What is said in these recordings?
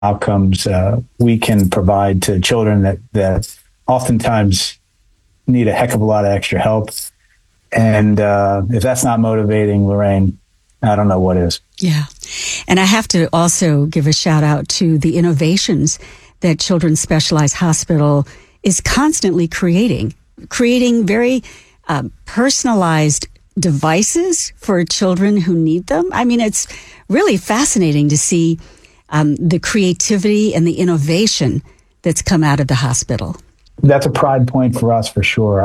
outcomes we can provide to children that oftentimes need a heck of a lot of extra help. And if that's not motivating, Lorraine, I don't know what is. Yeah. And I have to also give a shout out to the innovations that Children's Specialized Hospital is constantly creating very personalized devices for children who need them. I mean, it's really fascinating to see the creativity and the innovation that's come out of the hospital. That's a pride point for us, for sure.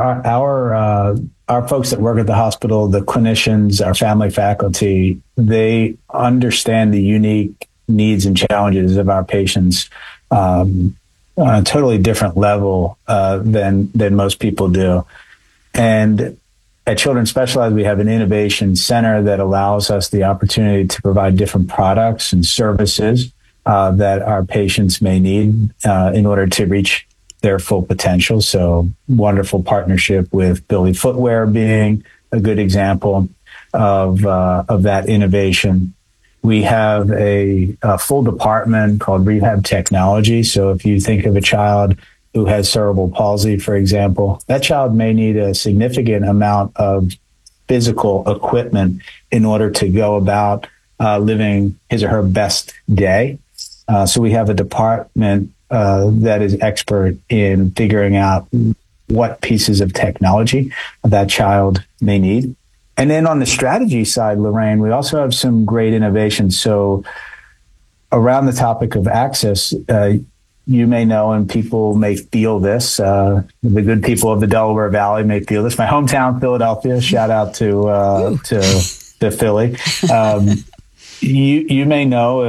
Our folks that work at the hospital, the clinicians, our family faculty, they understand the unique needs and challenges of our patients on a totally different level than most people do. And at Children's Specialized, we have an innovation center that allows us the opportunity to provide different products and services that our patients may need in order to reach their full potential. So wonderful partnership with Billy Footwear being a good example of that innovation. We have a full department called Rehab Technology. So if you think of a child who has cerebral palsy, for example, that child may need a significant amount of physical equipment in order to go about living his or her best day. So we have a department that is expert in figuring out what pieces of technology that child may need. And then on the strategy side, Lorraine, we also have some great innovations. So around the topic of access, you may know, and people may feel this, the good people of the Delaware Valley may feel this. My hometown, Philadelphia, shout out to Philly. You may know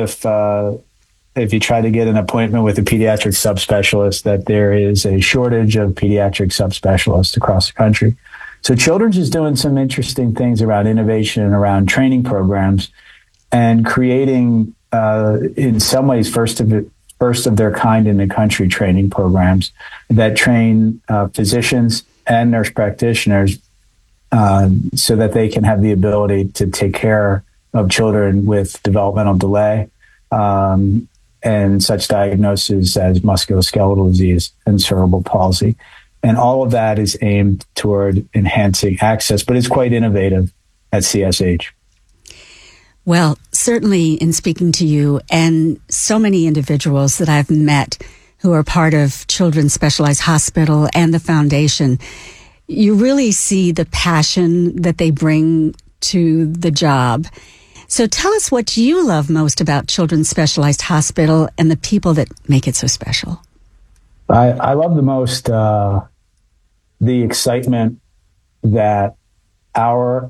if you try to get an appointment with a pediatric subspecialist, that there is a shortage of pediatric subspecialists across the country. So Children's is doing some interesting things around innovation and around training programs and creating, in some ways, first of their kind in the country training programs that train physicians and nurse practitioners so that they can have the ability to take care of children with developmental delay and such diagnoses as musculoskeletal disease and cerebral palsy. And all of that is aimed toward enhancing access, but it's quite innovative at CSH. Well, certainly in speaking to you and so many individuals that I've met who are part of Children's Specialized Hospital and the foundation, you really see the passion that they bring to the job. So tell us what you love most about Children's Specialized Hospital and the people that make it so special. I love the most the excitement that our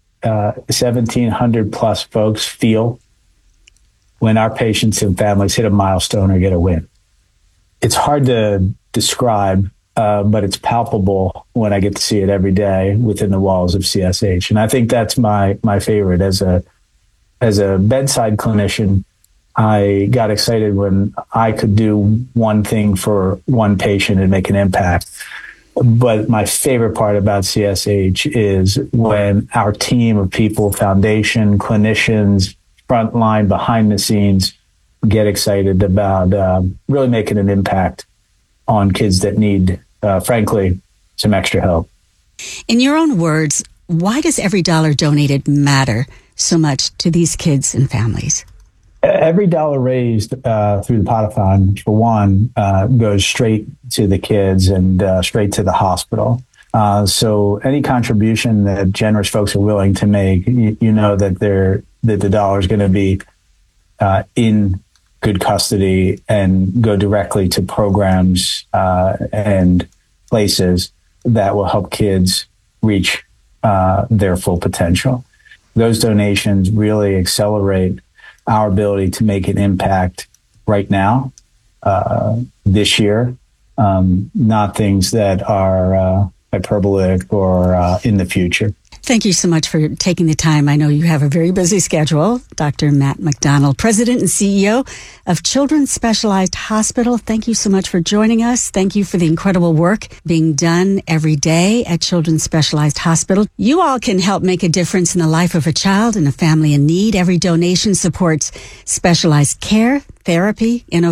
1,700 plus folks feel when our patients and families hit a milestone or get a win. It's hard to describe, but it's palpable when I get to see it every day within the walls of CSH. And I think that's my favorite. As a bedside clinician, I got excited when I could do one thing for one patient and make an impact. But my favorite part about CSH is when our team of people, foundation, clinicians, frontline, behind the scenes, get excited about really making an impact on kids that need, frankly, some extra help. In your own words, why does every dollar donated matter so much to these kids and families? Every dollar raised through the Potathon, for one, goes straight to the kids and straight to the hospital. So any contribution that generous folks are willing to make, you know that the dollar is going to be in good custody and go directly to programs and places that will help kids reach their full potential. Those donations really accelerate our ability to make an impact right now, this year, not things that are hyperbolic or in the future. Thank you so much for taking the time. I know you have a very busy schedule. Dr. Matt McDonald, President and CEO of Children's Specialized Hospital. Thank you so much for joining us. Thank you for the incredible work being done every day at Children's Specialized Hospital. You all can help make a difference in the life of a child and a family in need. Every donation supports specialized care, therapy, innovation,